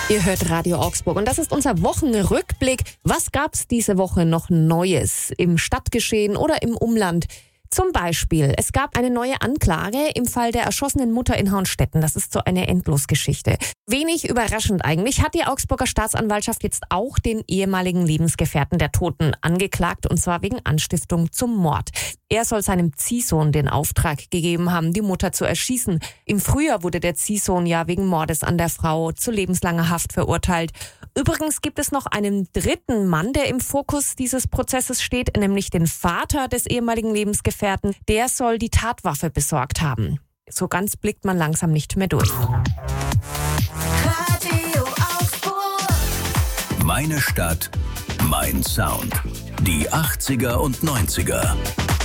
Ihr hört Radio Augsburg und das ist unser Wochenrückblick. Was gab's diese Woche noch Neues im Stadtgeschehen oder im Umland? Zum Beispiel, es gab eine neue Anklage im Fall der erschossenen Mutter in Hauenstetten. Das ist so eine Endlosgeschichte. Wenig überraschend eigentlich hat die Augsburger Staatsanwaltschaft jetzt auch den ehemaligen Lebensgefährten der Toten angeklagt, und zwar wegen Anstiftung zum Mord. Er soll seinem Ziehsohn den Auftrag gegeben haben, die Mutter zu erschießen. Im Frühjahr wurde der Ziehsohn ja wegen Mordes an der Frau zu lebenslanger Haft verurteilt. Übrigens gibt es noch einen dritten Mann, der im Fokus dieses Prozesses steht, nämlich den Vater des ehemaligen Lebensgefährten. Der soll die Tatwaffe besorgt haben. So ganz blickt man langsam nicht mehr durch. Radio Augsburg. Meine Stadt, mein Sound. Die 80er und 90er.